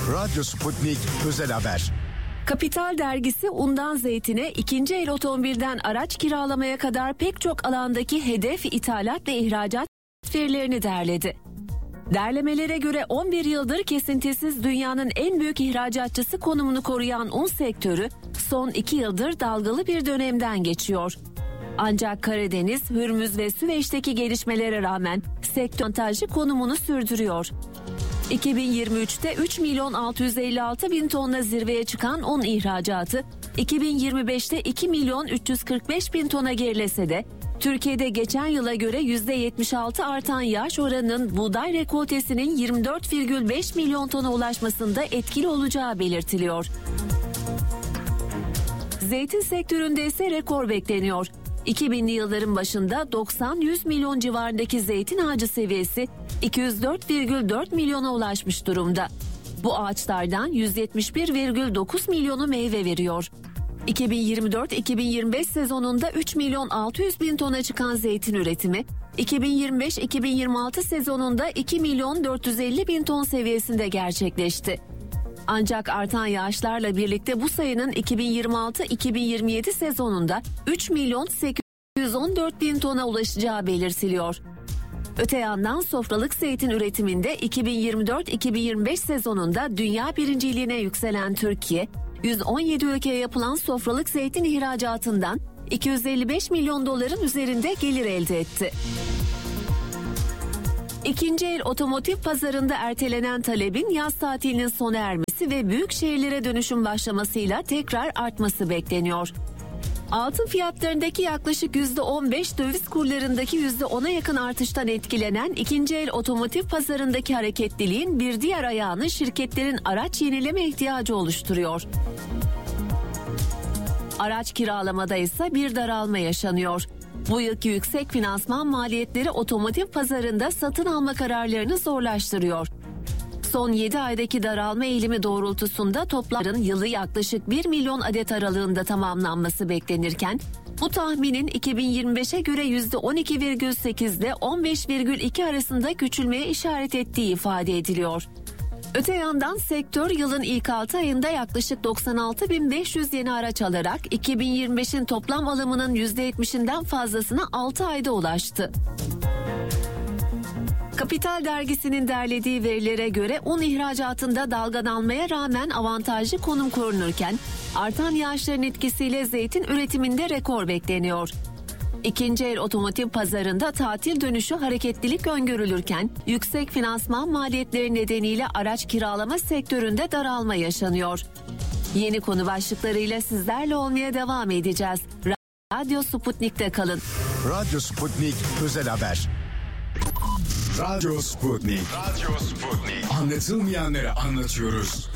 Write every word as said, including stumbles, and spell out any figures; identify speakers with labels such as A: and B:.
A: Radyo Sputnik Özel Haber.
B: Kapital Dergisi undan zeytine, ikinci el otomobilden araç kiralamaya kadar pek çok alandaki hedef ithalat ve ihracat verilerini derledi. Derlemelere göre on bir yıldır kesintisiz dünyanın en büyük ihracatçısı konumunu koruyan un sektörü son iki yıldır dalgalı bir dönemden geçiyor. Ancak Karadeniz, Hürmüz ve Süveyş'teki gelişmelere rağmen sektör avantajlı konumunu sürdürüyor. iki bin yirmi üçte üç milyon altı yüz elli altı bin tonla zirveye çıkan un ihracatı, iki bin yirmi beşte iki milyon üç yüz kırk beş bin tona gerilese de Türkiye'de geçen yıla göre yüzde yetmiş altı artan yağış oranının buğday rekoltesinin yirmi dört virgül beş milyon tona ulaşmasında etkili olacağı belirtiliyor. Zeytin sektöründe ise rekor bekleniyor. iki binli yılların başında doksan yüz milyon civarındaki zeytin ağacı seviyesi iki yüz dört virgül dört milyona ulaşmış durumda. Bu ağaçlardan yüz yetmiş bir virgül dokuz milyonu meyve veriyor. iki bin yirmi dört iki bin yirmi beş sezonunda üç milyon altı yüz bin tona çıkan zeytin üretimi, iki bin yirmi beş iki bin yirmi altı sezonunda iki milyon dört yüz elli bin ton seviyesinde gerçekleşti. Ancak artan yağışlarla birlikte bu sayının iki bin yirmi altı iki bin yirmi yedi sezonunda üç milyon sekiz yüz on dört bin tona ulaşacağı belirtiliyor. Öte yandan sofralık zeytin üretiminde iki bin yirmi dört iki bin yirmi beş sezonunda dünya birinciliğine yükselen Türkiye, yüz on yedi ülkeye yapılan sofralık zeytin ihracatından iki yüz elli beş milyon doların üzerinde gelir elde etti. İkinci el otomotiv pazarında ertelenen talebin yaz tatilinin sona ermesi ve büyük şehirlere dönüşüm başlamasıyla tekrar artması bekleniyor. Altın fiyatlarındaki yaklaşık yüzde on beş, döviz kurlarındaki yüzde ona yakın artıştan etkilenen ikinci el otomotiv pazarındaki hareketliliğin bir diğer ayağını şirketlerin araç yenileme ihtiyacı oluşturuyor. Araç kiralamada ise bir daralma yaşanıyor. Bu yılki yüksek finansman maliyetleri otomotiv pazarında satın alma kararlarını zorlaştırıyor. Son yedi aydaki daralma eğilimi doğrultusunda toplamların yılı yaklaşık bir milyon adet aralığında tamamlanması beklenirken, bu tahminin iki bin yirmi beşe göre yüzde on iki virgül sekiz ile on beş virgül iki arasında küçülmeye işaret ettiği ifade ediliyor. Öte yandan sektör yılın ilk altı ayında yaklaşık doksan altı bin beş yüz yeni araç alarak iki bin yirmi beşin toplam alımının yüzde yetmişinden fazlasına altı ayda ulaştı. Kapital Dergisi'nin derlediği verilere göre un ihracatında dalgalanmaya rağmen avantajlı konum korunurken artan yağışların etkisiyle zeytin üretiminde rekor bekleniyor. İkinci el otomotiv pazarında tatil dönüşü hareketlilik öngörülürken yüksek finansman maliyetleri nedeniyle araç kiralama sektöründe daralma yaşanıyor. Yeni konu başlıklarıyla sizlerle olmaya devam edeceğiz. Radyo Sputnik'te kalın.
A: Radyo Sputnik Özel Haber. Radyo Sputnik. Radyo Sputnik. Anlatılmayanları anlatıyoruz.